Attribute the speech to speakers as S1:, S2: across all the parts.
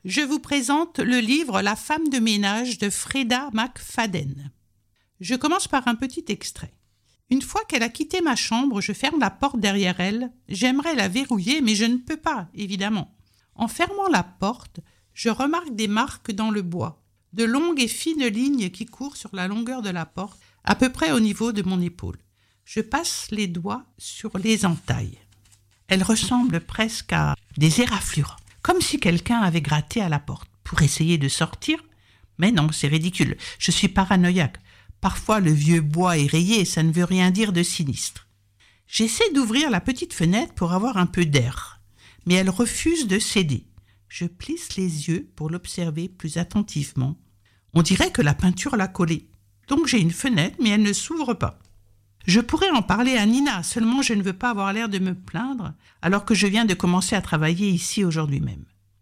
S1: Je vous présente le livre La femme de ménage de Freda McFadden. Je commence par un petit extrait. Une fois qu'elle a quitté ma chambre, je ferme la porte derrière elle. J'aimerais la verrouiller, mais je ne peux pas, évidemment. En fermant la porte, je remarque des marques dans le bois, de longues et fines lignes qui courent sur la longueur de la porte, à peu près au niveau de mon épaule. Je passe les doigts sur les entailles. Elles ressemblent presque à des éraflures, comme si quelqu'un avait gratté à la porte pour essayer de sortir. Mais non, c'est ridicule, je suis paranoïaque. Parfois, le vieux bois est rayé, ça ne veut rien dire de sinistre. J'essaie d'ouvrir la petite fenêtre pour avoir un peu d'air, mais elle refuse de céder. Je plisse les yeux pour l'observer plus attentivement. On dirait que la peinture l'a collée. Donc j'ai une fenêtre, mais elle ne s'ouvre pas. Je pourrais en parler à Nina, seulement je ne veux pas avoir l'air de me plaindre, alors que je viens de commencer à travailler ici aujourd'hui même.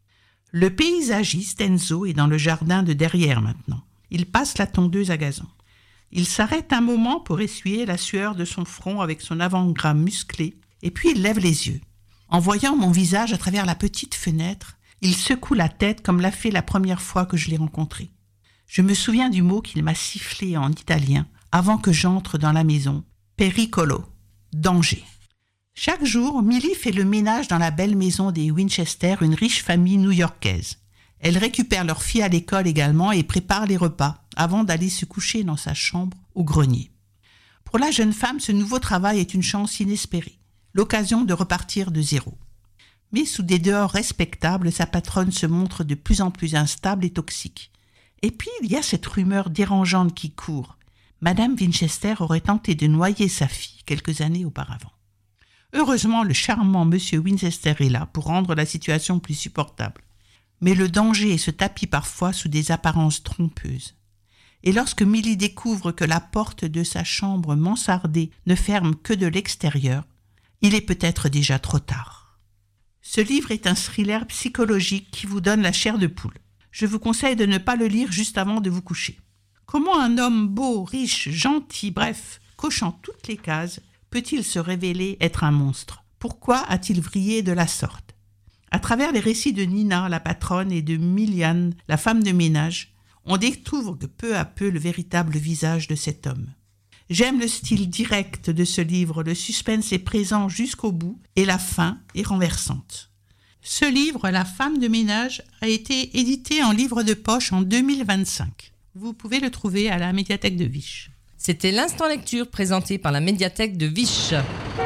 S1: Le paysagiste Enzo est dans le jardin de derrière maintenant. Il passe la tondeuse à gazon. Il s'arrête un moment pour essuyer la sueur de son front avec son avant-bras musclé, et puis il lève les yeux. En voyant mon visage à travers la petite fenêtre, il secoue la tête comme l'a fait la première fois que je l'ai rencontré. Je me souviens du mot qu'il m'a sifflé en italien avant que j'entre dans la maison. Pericolo, danger. Chaque jour, Millie fait le ménage dans la belle maison des Winchester, une riche famille new-yorkaise. Elle récupère leur fille à l'école également et prépare les repas avant d'aller se coucher dans sa chambre au grenier. Pour la jeune femme, ce nouveau travail est une chance inespérée, l'occasion de repartir de zéro. Mais sous des dehors respectables, sa patronne se montre de plus en plus instable et toxique. Et puis, il y a cette rumeur dérangeante qui court. Madame Winchester aurait tenté de noyer sa fille quelques années auparavant. Heureusement, le charmant monsieur Winchester est là pour rendre la situation plus supportable. Mais le danger se tapit parfois sous des apparences trompeuses. Et lorsque Millie découvre que la porte de sa chambre mansardée ne ferme que de l'extérieur, il est peut-être déjà trop tard. Ce livre est un thriller psychologique qui vous donne la chair de poule. Je vous conseille de ne pas le lire juste avant de vous coucher. Comment un homme beau, riche, gentil, bref, cochant toutes les cases, peut-il se révéler être un monstre? Pourquoi a-t-il vrillé de la sorte? À travers les récits de Nina, la patronne, et de Milian, la femme de ménage, on découvre que peu à peu le véritable visage de cet homme. J'aime le style direct de ce livre, le suspense est présent jusqu'au bout et la fin est renversante. Ce livre, La femme de ménage, a été édité en livre de poche en 2025. Vous pouvez le trouver à la médiathèque de Viche.
S2: C'était l'instant lecture présenté par la médiathèque de Viche.